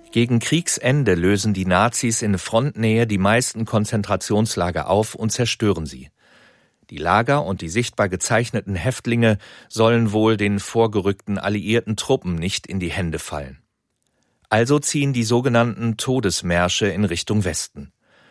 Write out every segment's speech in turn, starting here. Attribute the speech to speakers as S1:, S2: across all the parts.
S1: Gegen Kriegsende lösen die Nazis in Frontnähe die meisten Konzentrationslager auf und zerstören sie. Die Lager und die sichtbar gezeichneten Häftlinge sollen wohl den vorgerückten alliierten Truppen nicht in die Hände fallen. Also ziehen die sogenannten Todesmärsche in Richtung Westen.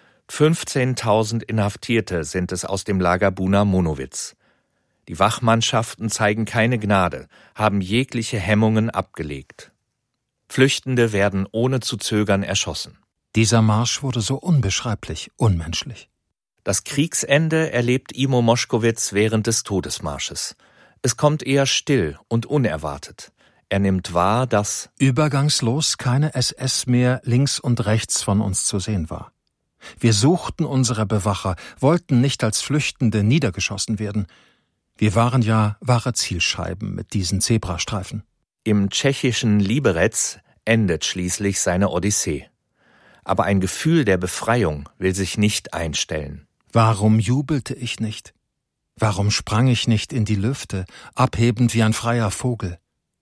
S1: 15.000 Inhaftierte sind es aus dem Lager Buna Monowitz. Die Wachmannschaften zeigen keine Gnade, haben jegliche Hemmungen abgelegt. Flüchtende werden ohne zu zögern erschossen.
S2: Dieser Marsch wurde so unbeschreiblich unmenschlich.
S1: Das Kriegsende erlebt Imo Moschkowitz während des Todesmarsches. Es kommt eher still und unerwartet. Er nimmt wahr, dass
S2: übergangslos keine SS mehr links und rechts von uns zu sehen war. Wir suchten unsere Bewacher, wollten nicht als Flüchtende niedergeschossen werden. Wir waren ja wahre Zielscheiben mit diesen Zebrastreifen.
S1: Im tschechischen Liberec endet schließlich seine Odyssee. Aber ein Gefühl der Befreiung will sich nicht einstellen.
S2: Warum jubelte ich nicht? Warum sprang ich nicht in die Lüfte, abhebend wie ein freier Vogel?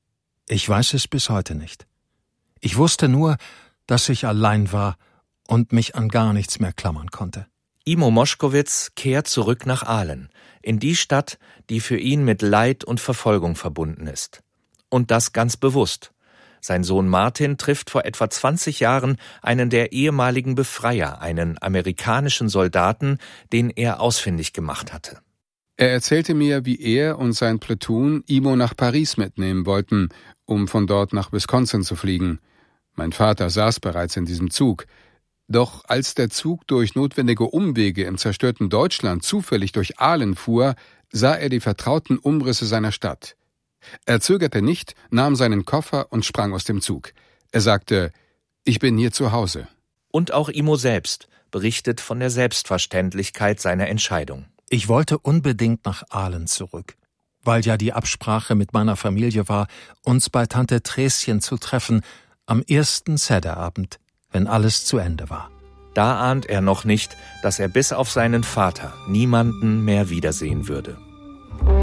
S2: Ich weiß es bis heute nicht. Ich wusste nur, dass ich allein war und mich an gar nichts mehr klammern konnte.
S1: Imo Moschkowitz kehrt zurück nach Aalen, in die Stadt, die für ihn mit Leid und Verfolgung verbunden ist. Und das ganz bewusst. Sein Sohn Martin trifft vor etwa 20 Jahren einen der ehemaligen Befreier, einen amerikanischen Soldaten, den er ausfindig gemacht hatte.
S3: Er erzählte mir, wie er und sein Platoon Imo nach Paris mitnehmen wollten, um von dort nach Wisconsin zu fliegen. Mein Vater saß bereits in diesem Zug. Doch als der Zug durch notwendige Umwege im zerstörten Deutschland zufällig durch Aalen fuhr, sah er die vertrauten Umrisse seiner Stadt. Er zögerte nicht, nahm seinen Koffer und sprang aus dem Zug. Er sagte, ich bin hier zu Hause.
S1: Und auch Imo selbst berichtet von der Selbstverständlichkeit seiner Entscheidung.
S2: Ich wollte unbedingt nach Aalen zurück, weil ja die Absprache mit meiner Familie war, uns bei Tante Treschen zu treffen am ersten Sederabend, wenn alles zu Ende war.
S1: Da ahnt er noch nicht, dass er bis auf seinen Vater niemanden mehr wiedersehen würde.